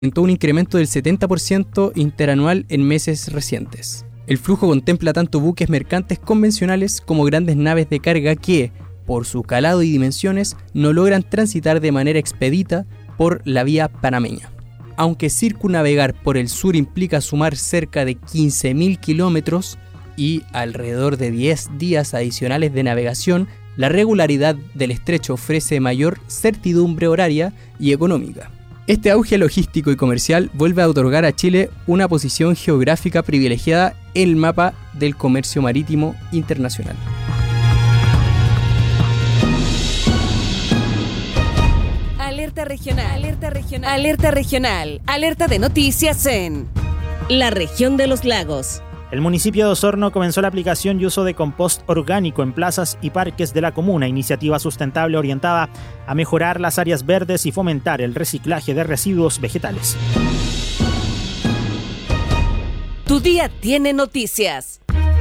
presentó un incremento del 70% interanual en meses recientes. El flujo contempla tanto buques mercantes convencionales como grandes naves de carga que, por su calado y dimensiones, no logran transitar de manera expedita por la vía panameña. Aunque circunnavegar por el sur implica sumar cerca de 15.000 kilómetros y alrededor de 10 días adicionales de navegación, la regularidad del estrecho ofrece mayor certidumbre horaria y económica. Este auge logístico y comercial vuelve a otorgar a Chile una posición geográfica privilegiada en el mapa del comercio marítimo internacional. Alerta regional, alerta regional, alerta regional, alerta de noticias en la región de los lagos. El municipio de Osorno comenzó la aplicación y uso de compost orgánico en plazas y parques de la comuna, iniciativa sustentable orientada a mejorar las áreas verdes y fomentar el reciclaje de residuos vegetales. Tu día tiene noticias.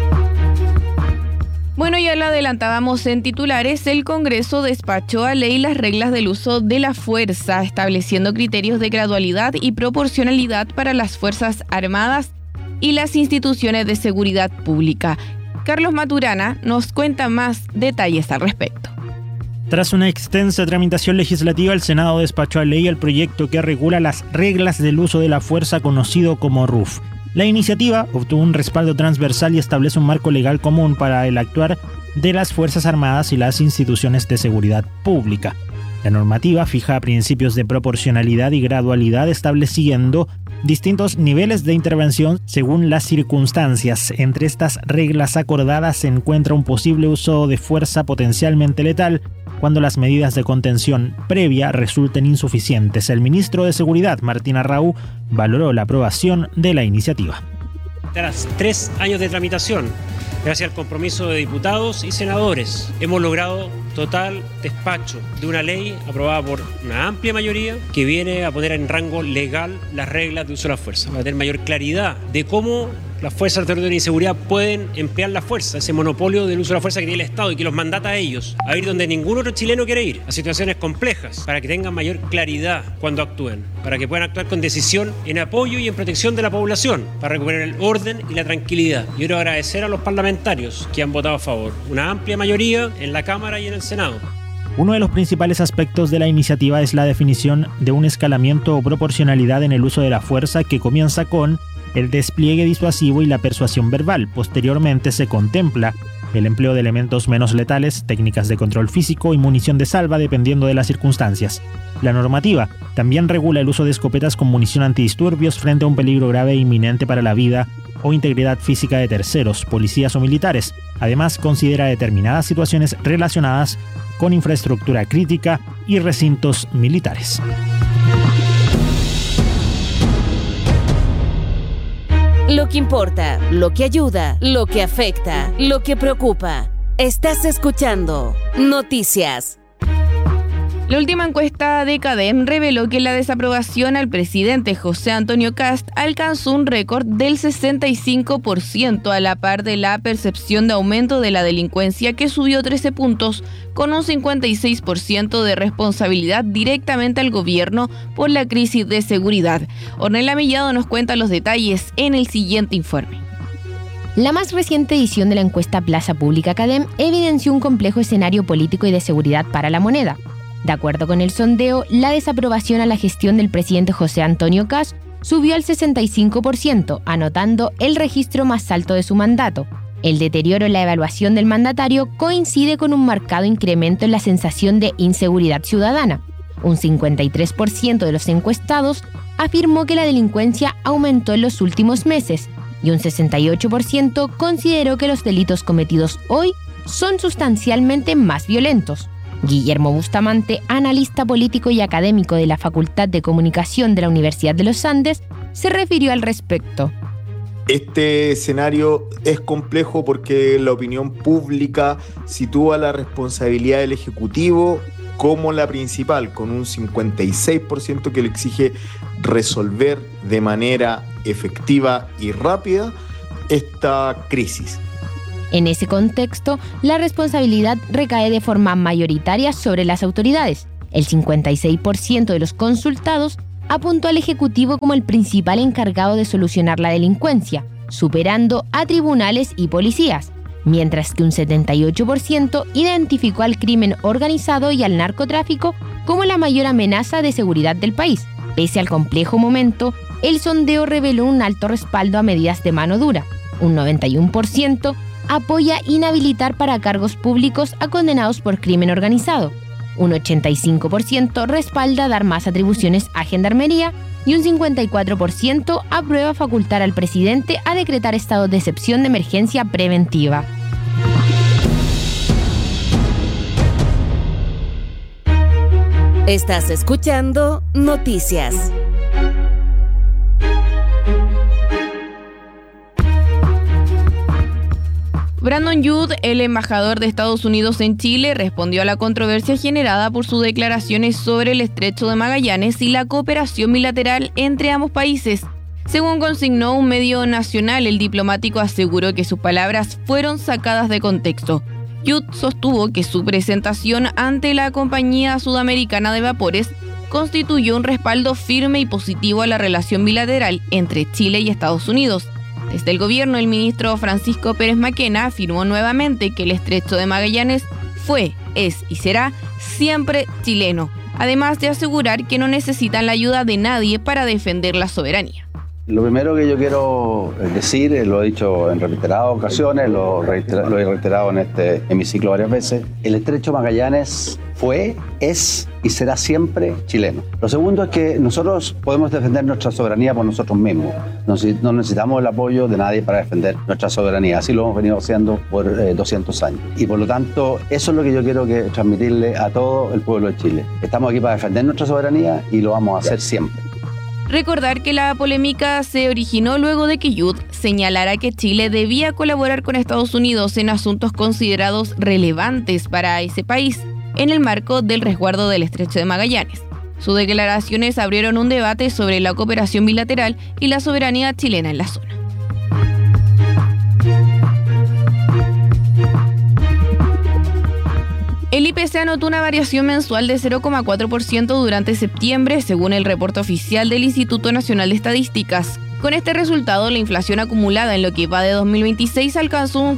Bueno, ya lo adelantábamos en titulares, el Congreso despachó a ley las reglas del uso de la fuerza, estableciendo criterios de gradualidad y proporcionalidad para las Fuerzas Armadas y las instituciones de seguridad pública. Carlos Maturana nos cuenta más detalles al respecto. Tras una extensa tramitación legislativa, el Senado despachó a ley el proyecto que regula las reglas del uso de la fuerza conocido como RUF. La iniciativa obtuvo un respaldo transversal y establece un marco legal común para el actuar de las Fuerzas Armadas y las instituciones de seguridad pública. La normativa fija principios de proporcionalidad y gradualidad, estableciendo distintos niveles de intervención según las circunstancias. Entre estas reglas acordadas se encuentra un posible uso de fuerza potencialmente letal cuando las medidas de contención previa resulten insuficientes. El ministro de Seguridad, Martín Arrau, valoró la aprobación de la iniciativa. Tras 3 años de tramitación, gracias al compromiso de diputados y senadores, hemos logrado total despacho de una ley aprobada por una amplia mayoría que viene a poner en rango legal las reglas de uso de la fuerza, para tener mayor claridad de cómo las fuerzas de orden y seguridad pueden emplear la fuerza, ese monopolio del uso de la fuerza que tiene el Estado y que los mandata a ellos a ir donde ningún otro chileno quiere ir, a situaciones complejas, para que tengan mayor claridad cuando actúen, para que puedan actuar con decisión en apoyo y en protección de la población, para recuperar el orden y la tranquilidad. Yo quiero agradecer a los parlamentarios que han votado a favor, una amplia mayoría en la Cámara y en el Senado. Uno de los principales aspectos de la iniciativa es la definición de un escalamiento o proporcionalidad en el uso de la fuerza que comienza con el despliegue disuasivo y la persuasión verbal. Posteriormente se contempla el empleo de elementos menos letales, técnicas de control físico y munición de salva dependiendo de las circunstancias. La normativa también regula el uso de escopetas con munición antidisturbios frente a un peligro grave e inminente para la vida o integridad física de terceros, policías o militares. Además, considera determinadas situaciones relacionadas con infraestructura crítica y recintos militares. Lo que importa, lo que ayuda, lo que afecta, lo que preocupa. Estás escuchando Noticias. La última encuesta de CADEM reveló que la desaprobación al presidente José Antonio Kast alcanzó un récord del 65%, a la par de la percepción de aumento de la delincuencia, que subió 13 puntos, con un 56% de responsabilidad directamente al gobierno por la crisis de seguridad. Ornella Mellado nos cuenta los detalles en el siguiente informe. La más reciente edición de la encuesta Plaza Pública CADEM evidenció un complejo escenario político y de seguridad para la moneda. De acuerdo con el sondeo, la desaprobación a la gestión del presidente José Antonio Kast subió al 65%, anotando el registro más alto de su mandato. El deterioro en la evaluación del mandatario coincide con un marcado incremento en la sensación de inseguridad ciudadana. Un 53% de los encuestados afirmó que la delincuencia aumentó en los últimos meses y un 68% consideró que los delitos cometidos hoy son sustancialmente más violentos. Guillermo Bustamante, analista político y académico de la Facultad de Comunicación de la Universidad de los Andes, se refirió al respecto. Este escenario es complejo porque la opinión pública sitúa la responsabilidad del Ejecutivo como la principal, con un 56% que le exige resolver de manera efectiva y rápida esta crisis. En ese contexto, la responsabilidad recae de forma mayoritaria sobre las autoridades. El 56% de los consultados apuntó al Ejecutivo como el principal encargado de solucionar la delincuencia, superando a tribunales y policías, mientras que un 78% identificó al crimen organizado y al narcotráfico como la mayor amenaza de seguridad del país. Pese al complejo momento, el sondeo reveló un alto respaldo a medidas de mano dura. Un 91% apoya inhabilitar para cargos públicos a condenados por crimen organizado. Un 85% respalda dar más atribuciones a Gendarmería y un 54% aprueba facultar al presidente a decretar estado de excepción de emergencia preventiva. Estás escuchando Noticias. Brandon Youd, el embajador de Estados Unidos en Chile, respondió a la controversia generada por sus declaraciones sobre el Estrecho de Magallanes y la cooperación bilateral entre ambos países. Según consignó un medio nacional, el diplomático aseguró que sus palabras fueron sacadas de contexto. Youd sostuvo que su presentación ante la compañía sudamericana de vapores constituyó un respaldo firme y positivo a la relación bilateral entre Chile y Estados Unidos. Desde el gobierno, el ministro Francisco Pérez Maquena afirmó nuevamente que el Estrecho de Magallanes fue, es y será siempre chileno, además de asegurar que no necesitan la ayuda de nadie para defender la soberanía. Lo primero que yo quiero decir, lo he dicho en reiteradas ocasiones, lo he reiterado en este hemiciclo varias veces, el Estrecho Magallanes fue, es y será siempre chileno. Lo segundo es que nosotros podemos defender nuestra soberanía por nosotros mismos. No necesitamos el apoyo de nadie para defender nuestra soberanía. Así lo hemos venido haciendo por 200 años. Y por lo tanto, eso es lo que yo quiero transmitirle a todo el pueblo de Chile. Estamos aquí para defender nuestra soberanía y lo vamos a hacer siempre. Recordar que la polémica se originó luego de que Youd señalara que Chile debía colaborar con Estados Unidos en asuntos considerados relevantes para ese país, en el marco del resguardo del Estrecho de Magallanes. Sus declaraciones abrieron un debate sobre la cooperación bilateral y la soberanía chilena en la zona. El IPC anotó una variación mensual de 0,4% durante septiembre, según el reporte oficial del Instituto Nacional de Estadísticas. Con este resultado, la inflación acumulada en lo que va de 2026 alcanzó un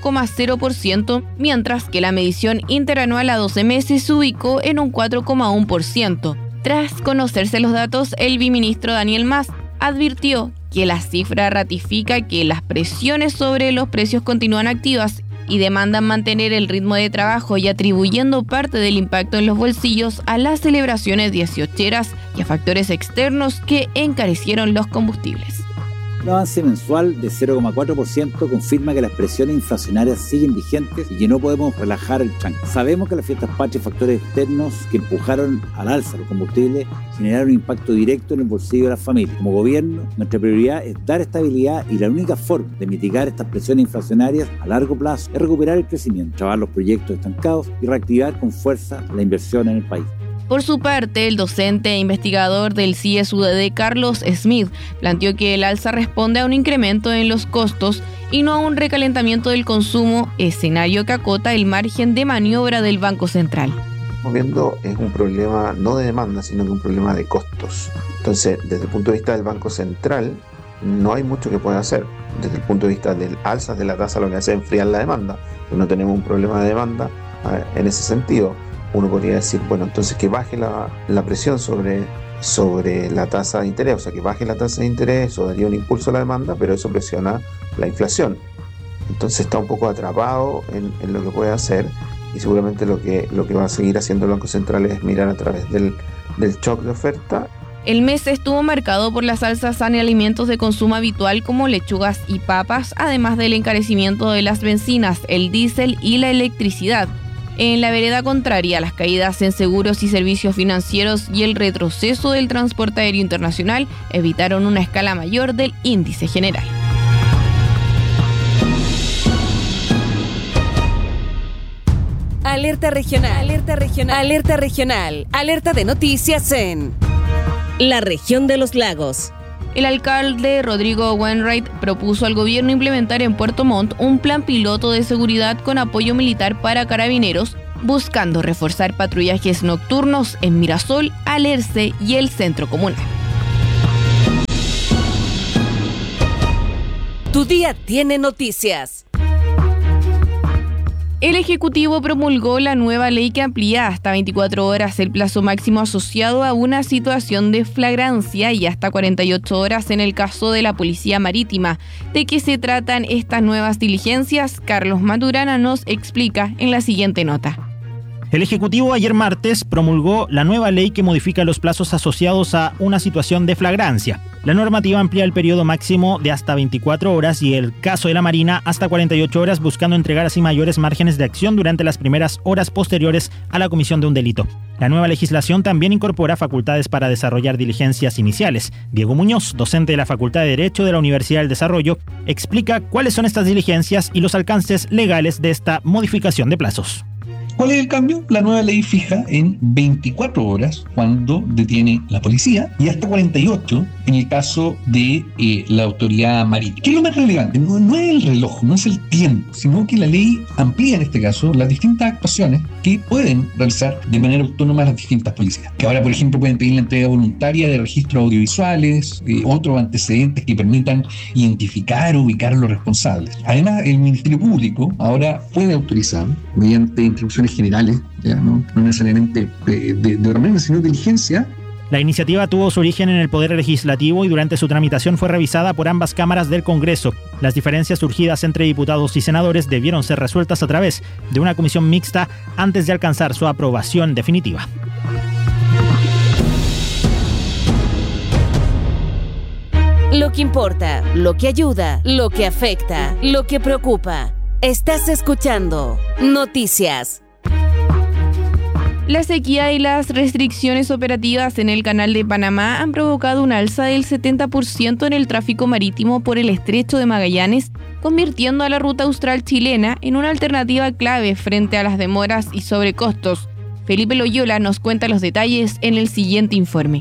4,0%, mientras que la medición interanual a 12 meses se ubicó en un 4,1%. Tras conocerse los datos, el viceministro Daniel Mas advirtió que la cifra ratifica que las presiones sobre los precios continúan activas y demandan mantener el ritmo de trabajo y atribuyendo parte del impacto en los bolsillos a las celebraciones 18eras y a factores externos que encarecieron los combustibles. Un avance mensual de 0,4% confirma que las presiones inflacionarias siguen vigentes y que no podemos relajar el tranque. Sabemos que las fiestas patrias y factores externos que empujaron al alza los combustibles generaron un impacto directo en el bolsillo de las familias. Como gobierno, nuestra prioridad es dar estabilidad y la única forma de mitigar estas presiones inflacionarias a largo plazo es recuperar el crecimiento, trabajar los proyectos estancados y reactivar con fuerza la inversión en el país. Por su parte, el docente e investigador del CIES-UDD, Carlos Smith, planteó que el alza responde a un incremento en los costos y no a un recalentamiento del consumo, escenario que acota el margen de maniobra del Banco Central. Estamos viendo es un problema no de demanda, sino que un problema de costos. Entonces, desde el punto de vista del Banco Central, no hay mucho que pueda hacer. Desde el punto de vista del alza de la tasa, lo que hace es enfriar la demanda. No tenemos un problema de demanda en ese sentido. Uno podría decir, bueno, entonces que baje la presión sobre la tasa de interés, o sea, que baje la tasa de interés, eso daría un impulso a la demanda, pero eso presiona la inflación. Entonces está un poco atrapado en lo que puede hacer y seguramente lo que va a seguir haciendo el Banco Central es mirar a través del shock de oferta. El mes estuvo marcado por las alzas en alimentos de consumo habitual como lechugas y papas, además del encarecimiento de las bencinas, el diésel y la electricidad. En la vereda contraria, las caídas en seguros y servicios financieros y el retroceso del transporte aéreo internacional evitaron una escala mayor del índice general. Alerta regional, alerta regional, alerta regional, alerta de noticias en la región de los lagos. El alcalde Rodrigo Wainwright propuso al gobierno implementar en Puerto Montt un plan piloto de seguridad con apoyo militar para carabineros, buscando reforzar patrullajes nocturnos en Mirasol, Alerce y el centro comunal. día tiene noticias. El Ejecutivo promulgó la nueva ley que amplía hasta 24 horas el plazo máximo asociado a una situación de flagrancia y hasta 48 horas en el caso de la Policía Marítima. ¿De qué se tratan estas nuevas diligencias? Carlos Maturana nos explica en la siguiente nota. El Ejecutivo ayer martes promulgó la nueva ley que modifica los plazos asociados a una situación de flagrancia. La normativa amplía el periodo máximo de hasta 24 horas y el caso de la Marina hasta 48 horas, buscando entregar así mayores márgenes de acción durante las primeras horas posteriores a la comisión de un delito. La nueva legislación también incorpora facultades para desarrollar diligencias iniciales. Diego Muñoz, docente de la Facultad de Derecho de la Universidad del Desarrollo, explica cuáles son estas diligencias y los alcances legales de esta modificación de plazos. ¿Cuál es el cambio? La nueva ley fija en 24 horas cuando detiene la policía y hasta 48 en el caso de la autoridad marítima. ¿Qué es lo más relevante? No es el reloj, no es el tiempo, sino que la ley amplía en este caso las distintas actuaciones que pueden realizar de manera autónoma las distintas policías. Que ahora, por ejemplo, pueden pedir la entrega voluntaria de registros audiovisuales, otros antecedentes que permitan identificar o ubicar a los responsables. Además, el Ministerio Público ahora puede autorizar, mediante instrucciones generales, ya no necesariamente de otra manera, sino de diligencia. La iniciativa tuvo su origen en el Poder Legislativo y durante su tramitación fue revisada por ambas cámaras del Congreso. Las diferencias surgidas entre diputados y senadores debieron ser resueltas a través de una comisión mixta antes de alcanzar su aprobación definitiva. Lo que importa, lo que ayuda, lo que afecta, lo que preocupa. Estás escuchando Noticias. La sequía y las restricciones operativas en el Canal de Panamá han provocado un alza del 70% en el tráfico marítimo por el Estrecho de Magallanes, convirtiendo a la ruta austral chilena en una alternativa clave frente a las demoras y sobrecostos. Felipe Loyola nos cuenta los detalles en el siguiente informe.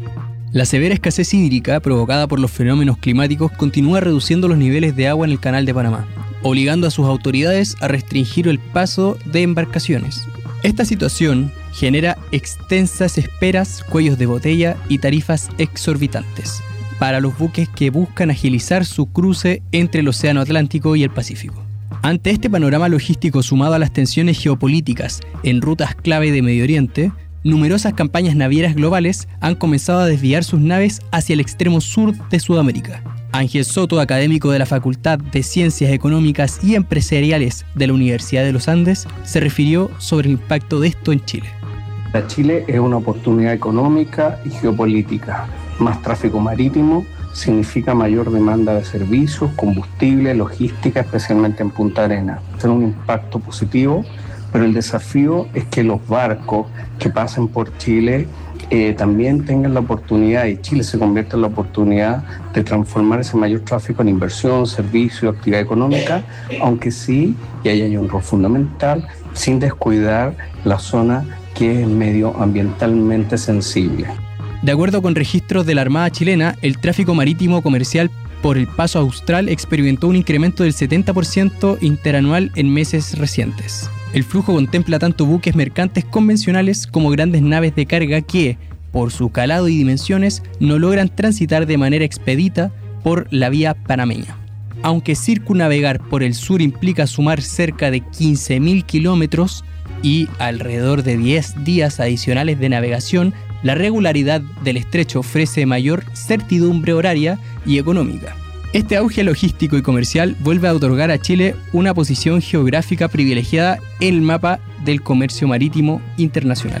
La severa escasez hídrica provocada por los fenómenos climáticos continúa reduciendo los niveles de agua en el Canal de Panamá, obligando a sus autoridades a restringir el paso de embarcaciones. Esta situación genera extensas esperas, cuellos de botella y tarifas exorbitantes para los buques que buscan agilizar su cruce entre el Océano Atlántico y el Pacífico. Ante este panorama logístico sumado a las tensiones geopolíticas en rutas clave de Medio Oriente, numerosas campañas navieras globales han comenzado a desviar sus naves hacia el extremo sur de Sudamérica. Ángel Soto, académico de la Facultad de Ciencias Económicas y Empresariales de la Universidad de los Andes, se refirió sobre el impacto de esto en Chile. Para Chile es una oportunidad económica y geopolítica. Más tráfico marítimo significa mayor demanda de servicios, combustible, logística, especialmente en Punta Arenas. Tiene un impacto positivo, pero el desafío es que los barcos que pasen por Chile también tengan la oportunidad, y Chile se convierta en la oportunidad de transformar ese mayor tráfico en inversión, servicio, actividad económica, aunque sí, y ahí hay un rol fundamental, sin descuidar la zona que es medioambientalmente sensible. De acuerdo con registros de la Armada chilena, el tráfico marítimo comercial por el paso austral experimentó un incremento del 70% interanual en meses recientes. El flujo contempla tanto buques mercantes convencionales como grandes naves de carga que, por su calado y dimensiones, no logran transitar de manera expedita por la vía panameña. Aunque circunnavegar por el sur implica sumar cerca de 15.000 kilómetros y alrededor de 10 días adicionales de navegación, la regularidad del estrecho ofrece mayor certidumbre horaria y económica. Este auge logístico y comercial vuelve a otorgar a Chile una posición geográfica privilegiada en el mapa del comercio marítimo internacional.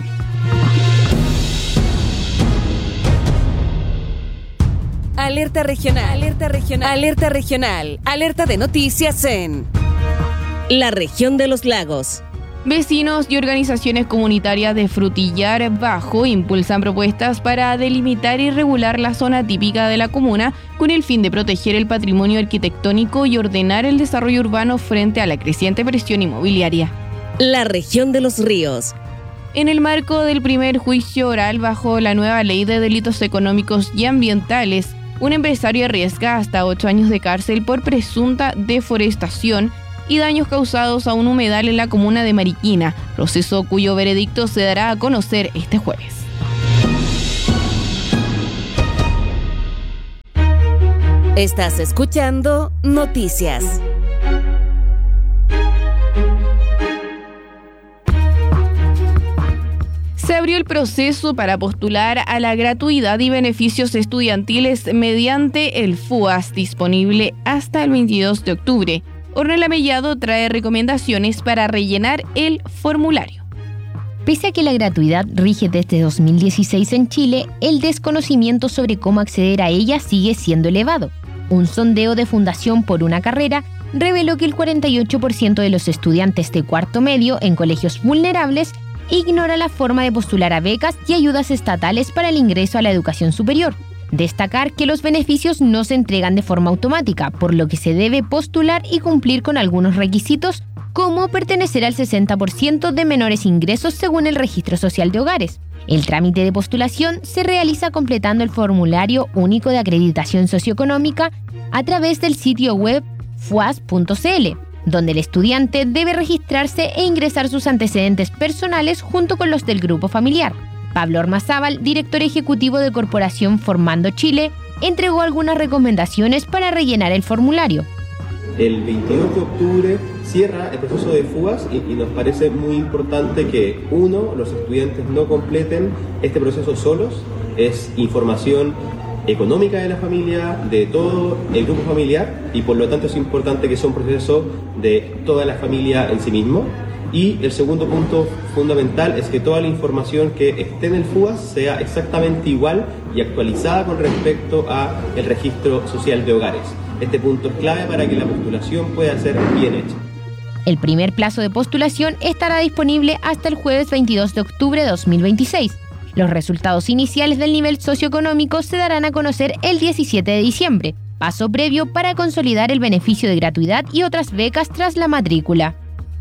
Alerta regional, alerta regional, alerta regional, alerta de noticias en la región de los lagos. Vecinos y organizaciones comunitarias de Frutillar Bajo impulsan propuestas para delimitar y regular la zona típica de la comuna con el fin de proteger el patrimonio arquitectónico y ordenar el desarrollo urbano frente a la creciente presión inmobiliaria. La región de los ríos. En el marco del primer juicio oral bajo la nueva ley de delitos económicos y ambientales, un empresario arriesga hasta 8 años de cárcel por presunta deforestación y daños causados a un humedal en la comuna de Mariquina, proceso cuyo veredicto se dará a conocer este jueves. Estás escuchando Noticias. Se abrió el proceso para postular a la gratuidad y beneficios estudiantiles mediante el FUAS, disponible hasta el 22 de octubre. Ornella Mellado trae recomendaciones para rellenar el formulario. Pese a que la gratuidad rige desde 2016 en Chile, el desconocimiento sobre cómo acceder a ella sigue siendo elevado. Un sondeo de Fundación por una Carrera reveló que el 48% de los estudiantes de cuarto medio en colegios vulnerables ignora la forma de postular a becas y ayudas estatales para el ingreso a la educación superior. Destacar que los beneficios no se entregan de forma automática, por lo que se debe postular y cumplir con algunos requisitos, como pertenecer al 60% de menores ingresos según el Registro Social de Hogares. El trámite de postulación se realiza completando el formulario único de acreditación socioeconómica a través del sitio web fuas.cl, donde el estudiante debe registrarse e ingresar sus antecedentes personales junto con los del grupo familiar. Pablo Ormazábal, director ejecutivo de Corporación Formando Chile, entregó algunas recomendaciones para rellenar el formulario. El 22 de octubre cierra el proceso de FUAS y nos parece muy importante que, uno, los estudiantes no completen este proceso solos. Es información económica de la familia, de todo el grupo familiar, y por lo tanto es importante que sea un proceso de toda la familia en sí mismo. Y el segundo punto fundamental es que toda la información que esté en el FUAS sea exactamente igual y actualizada con respecto a el registro social de hogares. Este punto es clave para que la postulación pueda ser bien hecha. El primer plazo de postulación estará disponible hasta el jueves 22 de octubre de 2026. Los resultados iniciales del nivel socioeconómico se darán a conocer el 17 de diciembre, paso previo para consolidar el beneficio de gratuidad y otras becas tras la matrícula.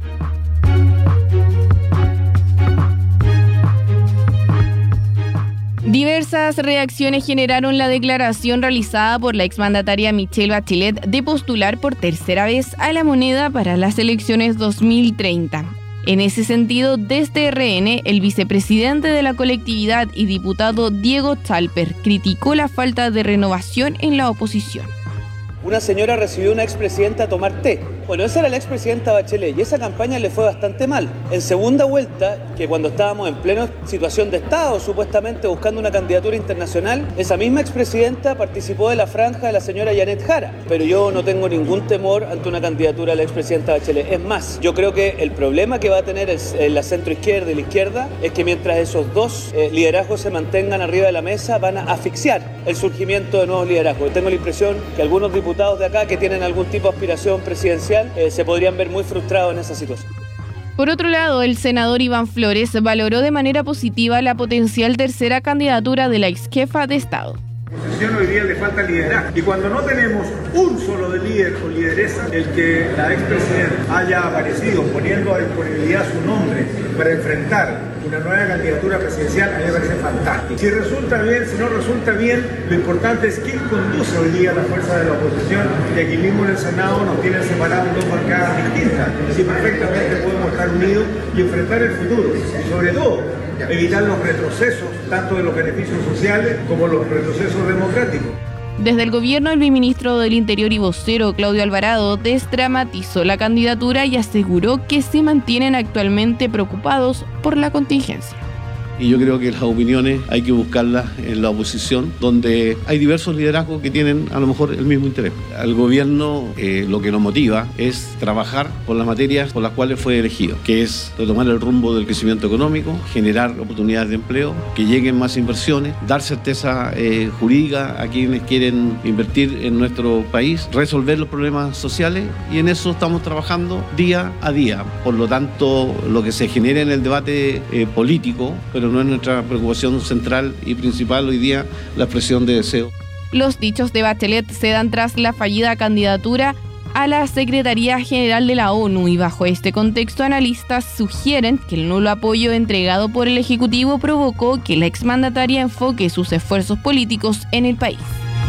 Diversas reacciones generaron la declaración realizada por la exmandataria Michelle Bachelet de postular por tercera vez a la moneda para las elecciones 2030. En ese sentido, desde RN, el vicepresidente de la colectividad y diputado Diego Chalper criticó la falta de renovación en la oposición. Una señora recibió a una expresidenta a tomar té. Bueno, esa era la expresidenta Bachelet y esa campaña le fue bastante mal. En segunda vuelta, que cuando estábamos en plena situación de Estado, supuestamente buscando una candidatura internacional, esa misma expresidenta participó de la franja de la señora Janet Jara. Pero yo no tengo ningún temor ante una candidatura de la expresidenta Bachelet. Es más, yo creo que el problema que va a tener la centroizquierda y la izquierda es que mientras esos dos liderazgos se mantengan arriba de la mesa, van a asfixiar el surgimiento de nuevos liderazgos. Tengo la impresión que algunos diputados de acá que tienen algún tipo de aspiración presidencial se podrían ver muy frustrados en esa situación. Por otro lado, el senador Iván Flores valoró de manera positiva la potencial tercera candidatura de la exjefa de Estado. Hoy día le falta liderazgo. Y cuando no tenemos un solo de líder o lideresa, el que la expresidenta haya aparecido poniendo a disponibilidad su nombre para enfrentar una nueva candidatura presidencial, a mí me parece fantástico. Si resulta bien, si no resulta bien, lo importante es quién conduce hoy día la fuerza de la oposición, y aquí mismo en el Senado nos tienen separados en dos bancadas distintas. Si perfectamente podemos estar unidos y enfrentar el futuro. Y sobre todo, evitar los retrocesos, tanto de los beneficios sociales como los retrocesos democráticos. Desde el gobierno, el viceministro del Interior y vocero Claudio Alvarado desdramatizó la candidatura y aseguró que se mantienen actualmente preocupados por la contingencia. Y yo creo que las opiniones hay que buscarlas en la oposición, donde hay diversos liderazgos que tienen a lo mejor el mismo interés. Al gobierno lo que nos motiva es trabajar por las materias por las cuales fue elegido, que es retomar el rumbo del crecimiento económico, generar oportunidades de empleo, que lleguen más inversiones, dar certeza jurídica a quienes quieren invertir en nuestro país, resolver los problemas sociales, y en eso estamos trabajando día a día. Por lo tanto, lo que se genera en el debate político, pero no es nuestra preocupación central y principal hoy día, la expresión de deseo. Los dichos de Bachelet se dan tras la fallida candidatura a la Secretaría General de la ONU, y bajo este contexto analistas sugieren que el nulo apoyo entregado por el Ejecutivo provocó que la exmandataria enfoque sus esfuerzos políticos en el país.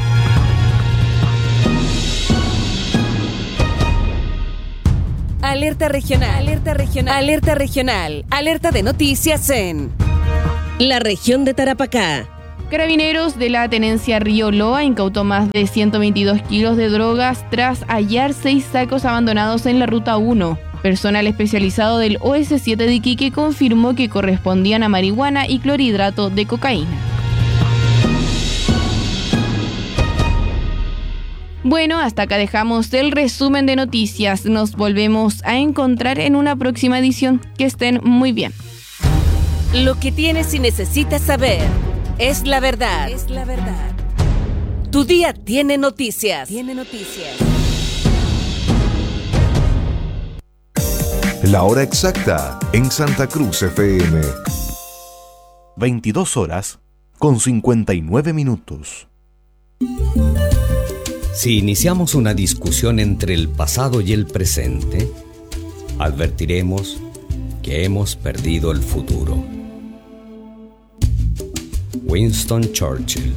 Alerta regional, alerta regional, alerta regional, alerta de noticias en la región de Tarapacá. Carabineros de la tenencia Río Loa incautó más de 122 kilos de drogas tras hallar 6 sacos abandonados en la Ruta 1. Personal especializado del OS7 de Iquique confirmó que correspondían a marihuana y clorhidrato de cocaína. Bueno, hasta acá dejamos el resumen de noticias. Nos volvemos a encontrar en una próxima edición. Que estén muy bien. Lo que tienes y necesitas saber es la verdad. Es la verdad. Tu día tiene noticias. La hora exacta en Santa Cruz FM. 22 horas con 59 minutos. Si iniciamos una discusión entre el pasado y el presente, advertiremos que hemos perdido el futuro. Winston Churchill.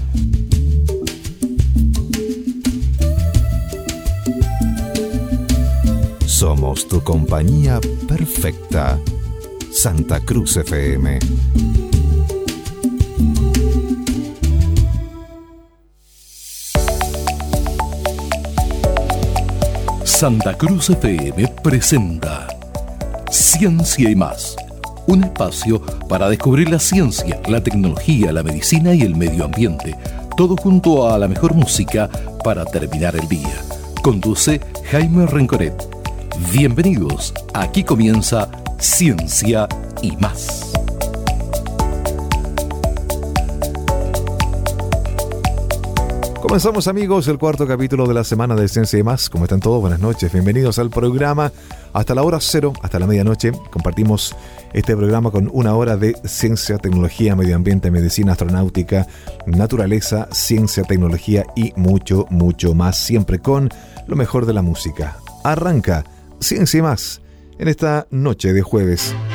Somos tu compañía perfecta. Santa Cruz FM. Santa Cruz FM presenta Ciencia y Más, un espacio para descubrir la ciencia, la tecnología, la medicina y el medio ambiente, todo junto a la mejor música para terminar el día. Conduce Jaime Rencoret. Bienvenidos, aquí comienza Ciencia y Más. Comenzamos, amigos, el cuarto capítulo de la semana de Ciencia y Más. ¿Cómo están todos? Buenas noches, bienvenidos al programa. Hasta la hora cero, hasta la medianoche, compartimos este programa con una hora de ciencia, tecnología, medio ambiente, medicina, astronáutica, naturaleza, ciencia, tecnología y mucho, mucho más, siempre con lo mejor de la música. Arranca Ciencia y Más en esta noche de jueves